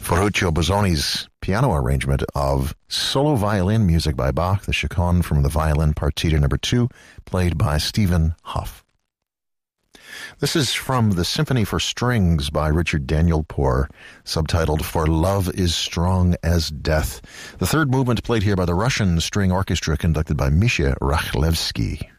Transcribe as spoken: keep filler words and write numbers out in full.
Ferruccio Bozzoni's piano arrangement of solo violin music by Bach, the Chaconne from the Violin Partita number two, played by Stephen Hough. This is from the Symphony for Strings by Richard Danielpour, subtitled For Love is Strong as Death. The third movement played here by the Russian String Orchestra, conducted by Misha Rakhlevsky.